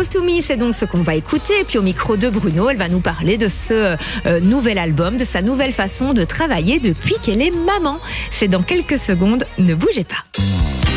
Give to Me, c'est donc ce qu'on va écouter. Et puis au micro de Bruno, elle va nous parler de ce nouvel album, de sa nouvelle façon de travailler depuis qu'elle est maman. C'est dans quelques secondes, ne bougez pas.